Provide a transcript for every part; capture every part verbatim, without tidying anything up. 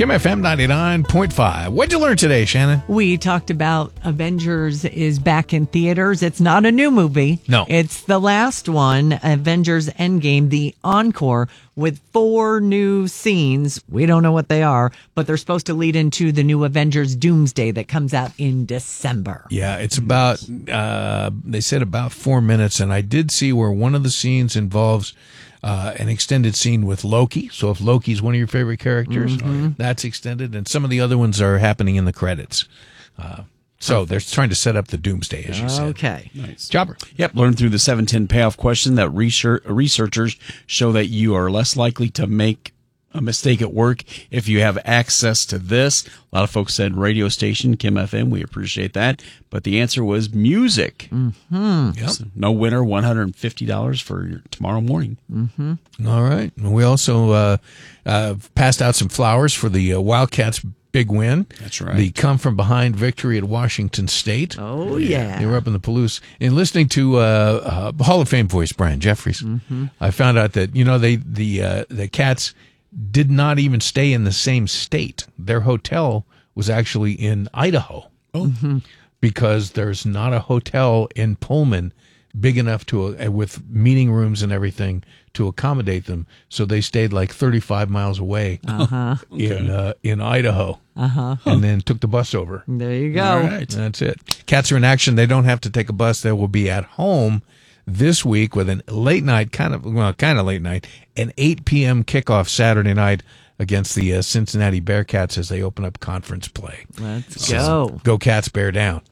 Kim F M ninety-nine point five. What'd you learn today, Shannon? We talked about Avengers is back in theaters. It's not a new movie. No. It's the last one, Avengers Endgame, the encore, with four new scenes. We don't know what they are, but they're supposed to lead into the new Avengers Doomsday that comes out in December. Yeah, it's about, uh, they said about four minutes, and I did see where one of the scenes involves uh, an extended scene with Loki. So if Loki's one of your favorite characters, mm-hmm. that's extended, and some of the other ones are happening in the credits. Uh, so they're trying to set up the Doomsday, as you said. Okay. Nice. Chopper. Yep. Learn through the seven ten payoff question that research, researchers show that you are less likely to make a mistake at work if you have access to this. A lot of folks said radio station, Kim F M. We appreciate that. But the answer was music. Mm-hmm. Yep. So no winner, one hundred fifty dollars for your tomorrow morning. Mm-hmm. All right. We also uh, uh, passed out some flowers for the uh, Wildcats' big win. That's right. The come-from-behind victory at Washington State. Oh, yeah. They were up in the Palouse. And listening to uh, uh, Hall of Fame voice Brian Jeffries, mm-hmm. I found out that, you know, they the uh, the Cats did not even stay in the same state. Their hotel was actually in Idaho. Oh. Mm-hmm. Because there's not a hotel in Pullman big enough to uh, with meeting rooms and everything to accommodate them. So they stayed like thirty-five miles away uh-huh. in uh, in Idaho, uh-huh. and then took the bus over. There you go. All right. And that's it. Cats are in action. They don't have to take a bus. They will be at home this week with a late night, kind of well, kind of late night, an eight p.m. kickoff Saturday night against the uh, Cincinnati Bearcats as they open up conference play. Let's So, go. Go Cats, bear down.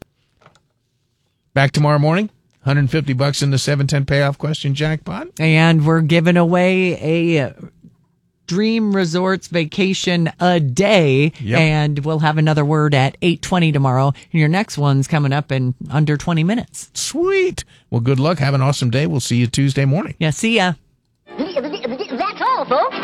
Back tomorrow morning, one hundred fifty bucks in the seven ten payoff question jackpot. And we're giving away a Dream Resorts vacation a day. Yep. And we'll have another word at eight twenty tomorrow. And your next one's coming up in under twenty minutes. Sweet. Well, good luck. Have an awesome day. We'll see you Tuesday morning. Yeah, see ya. That's all, folks.